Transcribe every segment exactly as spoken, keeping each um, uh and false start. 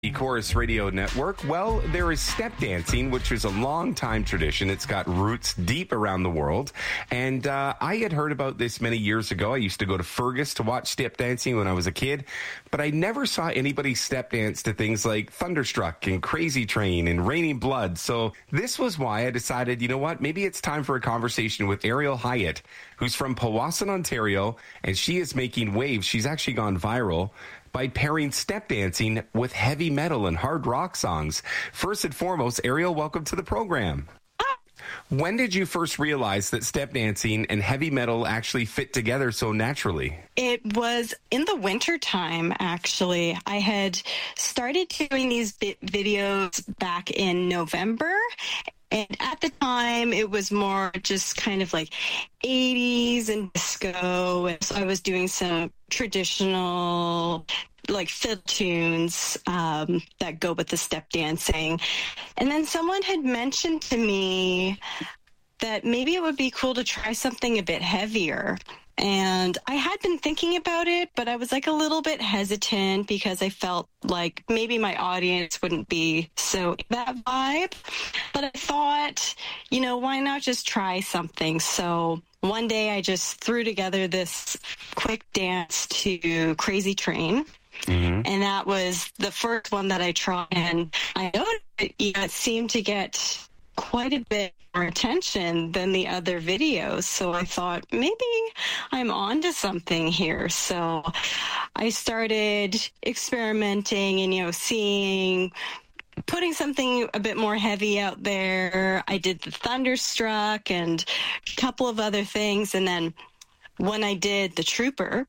The Chorus Radio Network. Well, there is step dancing, which is a long time tradition. It's got roots deep around the world. And uh, I had heard about this many years ago. I used to go to Fergus to watch step dancing when I was a kid, but I never saw anybody step dance to things like Thunderstruck and Crazy Train and Raining Blood. So this was why I decided, you know what, maybe it's time for a conversation with Ariel Hyatt, who's from Powassan, Ontario, and she is making waves. She's actually gone viral by pairing step dancing with heavy metal and hard rock songs. First and foremost, Ariel, welcome to the program. When did you first realize that step dancing and heavy metal actually fit together so naturally? It was in the winter time, actually. I had started doing these videos back in November. And at the time, it was more just kind of like eighties and disco. And so I was doing some traditional, like fiddle tunes um, that go with the step dancing. And then someone had mentioned to me that maybe it would be cool to try something a bit heavier. And I had been thinking about it, but I was like a little bit hesitant because I felt like maybe my audience wouldn't be so that vibe. But I thought, you know, why not just try something? So one day I just threw together this quick dance to Crazy Train. Mm-hmm. And that was the first one that I tried. And I noticed it, you know, it seemed to get quite a bit more attention than the other videos. So I thought maybe I'm onto something here. So I started experimenting and, you know, seeing, putting something a bit more heavy out there. I did the Thunderstruck and a couple of other things. And then when I did the Trooper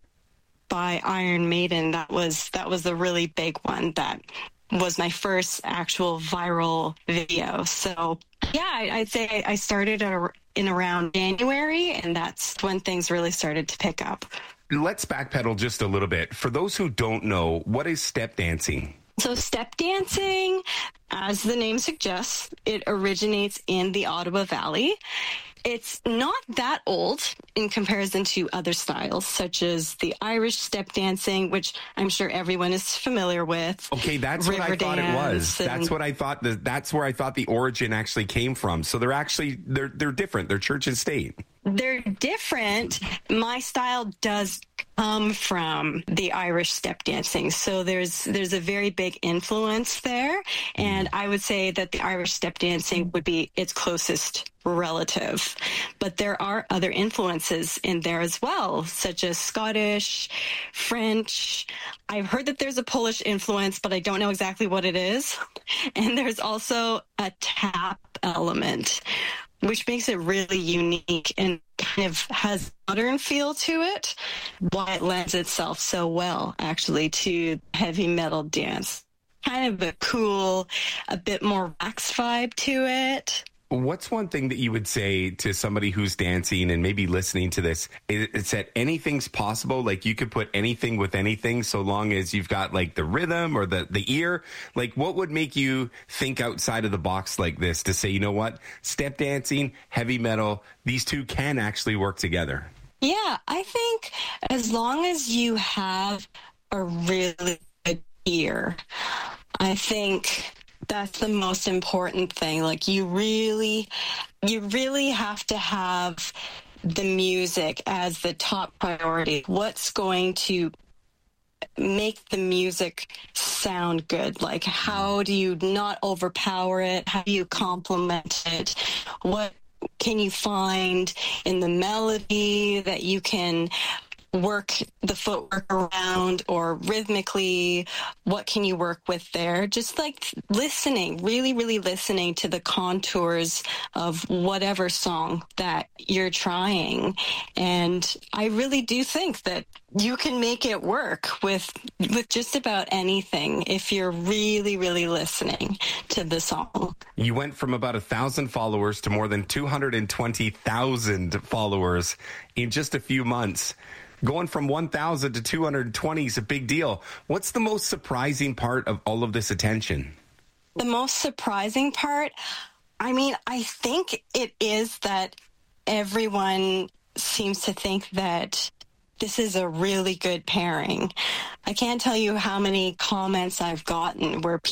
by Iron Maiden, that was, that was the really big one that was my first actual viral video. So yeah, I'd say I started in around January, and that's when things really started to pick up. Let's backpedal just a little bit. For those who don't know, what is step dancing? So step dancing, as the name suggests, it originates in the Ottawa Valley. It's not that old in comparison to other styles, such as the Irish step dancing, which I'm sure everyone is familiar with. Okay, that's what I thought it was. And that's what I thought. The, that's where I thought the origin actually came from. So they're actually, they're they're different. They're church and state. They're different. My style does come from the Irish step dancing. So there's there's a very big influence there. And I would say that the Irish step dancing would be its closest relative. But there are other influences in there as well, such as Scottish, French. I've heard that there's a Polish influence, but I don't know exactly what it is. And there's also a tap element, which makes it really unique and kind of has a modern feel to it, why it lends itself so well, actually, to heavy metal dance. Kind of a cool, a bit more wax vibe to it. What's one thing that you would say to somebody who's dancing and maybe listening to this? It's that anything's possible. Like you could put anything with anything so long as you've got like the rhythm or the, the ear. Like what would make you think outside of the box like this to say, you know what, step dancing, heavy metal, these two can actually work together? Yeah, I think as long as you have a really good ear, I think that's the most important thing. Like you really, you really have to have the music as the top priority. What's going to make the music sound good? Like how do you not overpower it? How do you complement it? What can you find in the melody that you can work the footwork around, or rhythmically, what can you work with there? Just like listening, really, really listening to the contours of whatever song that you're trying. And I really do think that you can make it work with with just about anything if you're really, really listening to the song. You went from about a thousand followers to more than two hundred twenty thousand followers in just a few months. Going from one thousand to two hundred twenty is a big deal. What's the most surprising part of all of this attention? The most surprising part, I mean, I think it is that everyone seems to think that this is a really good pairing. I can't tell you how many comments I've gotten where